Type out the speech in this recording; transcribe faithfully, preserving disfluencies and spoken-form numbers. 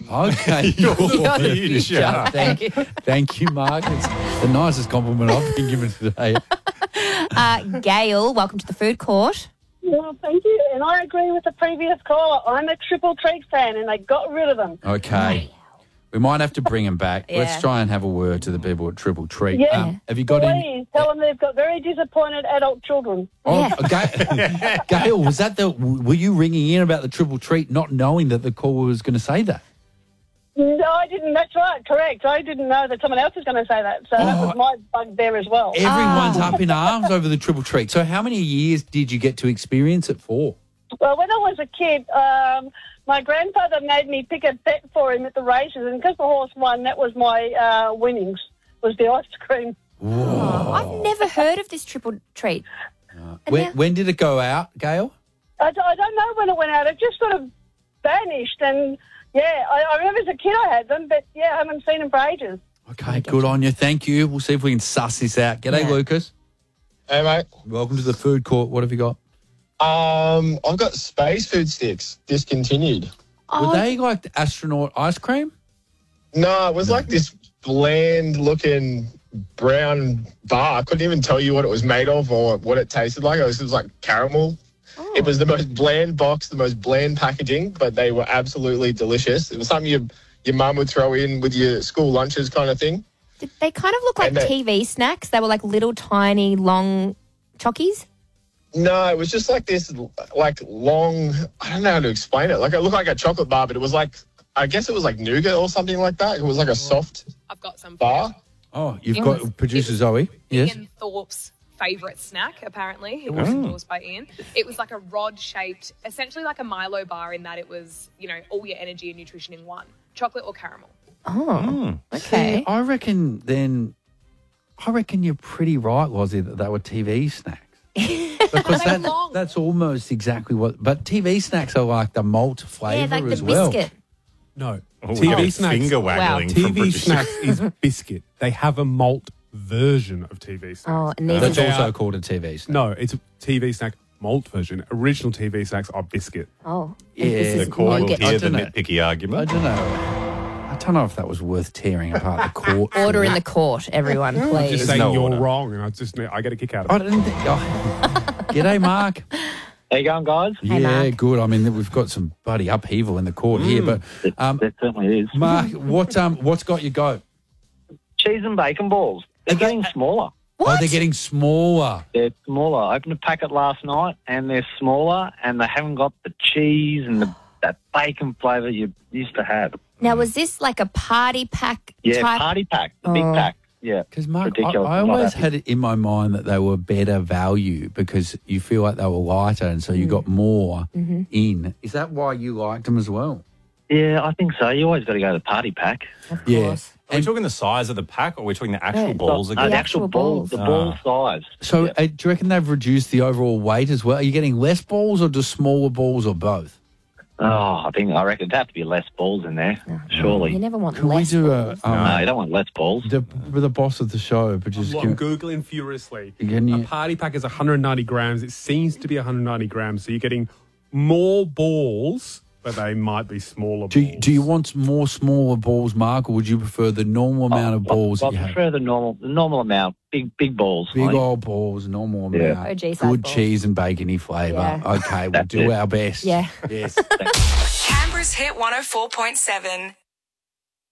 Okay. Your Your future. Thank, thank you, Mark. It's the nicest compliment I've been given today. Uh, Gail, welcome to the food court. Well, thank you. And I agree with the previous caller. I'm a Triple Treat fan, and they got rid of them. Okay. We might have to bring him back. Yeah. Let's try and have a word to the people at Triple Treat. Yeah. Um, have you got Please any? tell them they've got very disappointed adult children. Oh, Yeah. Gail, Gail, was that the? Were you ringing in about the Triple Treat, not knowing that the caller was going to say that? No, I didn't. That's right. Correct. I didn't know that someone else was going to say that. So that Oh. was my bugbear as well. Everyone's up in arms over the Triple Treat. So, how many years did you get to experience it for? Well, when I was a kid, um, my grandfather made me pick a bet for him at the races, and because the horse won, that was my uh, winnings, was the ice cream. Oh, I've never heard of this triple treat. And When, now- when did it go out, Gail? I, d- I don't know when it went out. It just sort of vanished, and yeah, I, I remember as a kid I had them, but yeah, I haven't seen them for ages. Okay, good on you. Thank you. We'll see if we can suss this out. G'day, Yeah. Lucas. Hey, mate. Welcome to the food court. What have you got? Um, I've got space food sticks discontinued. Oh, Were they like the astronaut ice cream? No, it was like this bland-looking brown bar. I couldn't even tell you what it was made of or what it tasted like. It was, it was like caramel. oh. It was the most bland box, the most bland packaging, but they were absolutely delicious. It was something your your mum would throw in with your school lunches kind of thing. Did they kind of look like And they- T V snacks? They were like little tiny long chockies. No, it was just like this, like long. I don't know how to explain it. Like it looked like a chocolate bar, but it was like, I guess it was like nougat or something like that. It was like a soft I've got some for bar. you. Oh, you've It got was- producer it was Zoe. Yes. Ian Thorpe's favourite snack, apparently. It was endorsed by Ian. It was like a rod-shaped, essentially like a Milo bar in that it was, you know, all your energy and nutrition in one. Chocolate or caramel. Oh, okay. See, I reckon then, I reckon you're pretty right, Lozzie, that they were T V snacks. Because They were that, long. that's almost exactly what. But T V snacks are like the malt flavour Yeah, like the as well. biscuit. No. Oh, T V wow. snacks. Finger waggling. T from V producer. snacks is biscuit. They have a malt version of T V snacks. Oh, and these That's They also are- called a T V snack. No, it's a T V snack malt version. Original T V snacks are biscuit. Oh, Yeah, and this the is core nougat. I Hear the dunno. nitpicky I argument. don't know. I don't know if that was worth tearing apart the court. Order in the court, everyone, Just please. saying no you're order. wrong, and I just I get a kick out I of it. didn't think. Oh. G'day, Mark. How you going, guys? Hey, yeah, Mark. good. I mean, we've got some bloody upheaval in the court here, but um, That certainly is. Mark, what um, what's got you goat? Cheese and bacon balls. They're Are they- getting smaller. Oh, they're getting smaller. They're smaller. I opened a packet last night, and they're smaller, and they haven't got the cheese and the, that bacon flavour you used to have. Now, was this like a party pack Yeah, type? party pack, the big Oh. pack. Yeah, Because Mark, I, ridiculous. I I'm not always happy. had it in my mind that they were better value because you feel like they were lighter, and so you got more in. Is that why you liked them as well? Yeah, I think so. You always got to go to the party pack. Of Yeah. course. Are we talking the size of the pack or are we talking the actual Yeah. balls No, again? the actual actual ball, balls. the ball size. So, Yeah. uh, do you reckon they've reduced the overall weight as well? Are you getting less balls or just smaller balls or both? Oh, I think I reckon there'd have to be less balls in there. Surely. You never want Can we less do a balls. um, No, you don't want less balls. the, the boss of the show? Producer, I'm can, Googling furiously. Can you- A party pack is one hundred ninety grams. It seems to be one hundred ninety grams, so you're getting more balls, but they might be smaller do, balls. you, do you want more smaller balls, Mark, or would you prefer the normal amount of balls I, I that you have? prefer the normal, the normal amount. Big, big balls. I Big think. old balls, normal Yeah. amount. O G size Good balls. cheese and bacony flavour. Yeah. Okay, we'll That's do it. our best. Yeah. Yes. Canberra's Hit one oh four point seven.